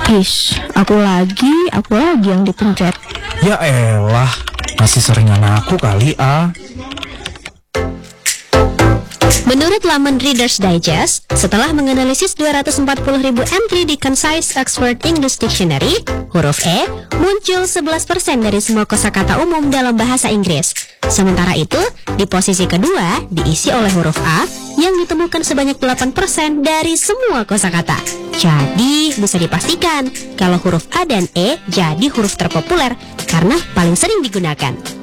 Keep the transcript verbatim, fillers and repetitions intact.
Ish, aku lagi, aku lagi yang dipencet. Ya elah, masih seringan aku kali ah. Menurut laman Reader's Digest, setelah menganalisis dua ratus empat puluh ribu entry di Concise Oxford English Dictionary, huruf E muncul sebelas persen dari semua kosakata umum dalam bahasa Inggris. Sementara itu, di posisi kedua diisi oleh huruf A yang ditemukan sebanyak delapan persen dari semua kosakata. Jadi, bisa dipastikan kalau huruf A dan E jadi huruf terpopuler karena paling sering digunakan.